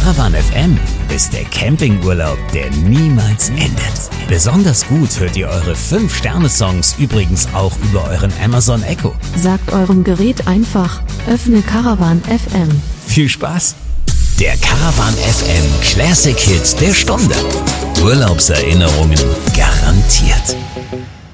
Caravan FM ist der Campingurlaub, der niemals endet. Besonders gut hört ihr eure 5-Sterne-Songs übrigens auch über euren Amazon Echo. Sagt eurem Gerät einfach, öffne Caravan FM. Viel Spaß! Der Caravan FM Classic Hit der Stunde. Urlaubserinnerungen garantiert.